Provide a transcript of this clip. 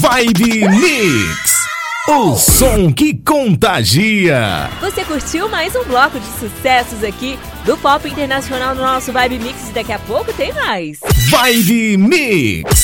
Vibe Mix, o som que contagia. Você curtiu mais um bloco de sucessos aqui do Pop Internacional no nosso Vibe Mix e daqui a pouco tem mais. Vibe Mix.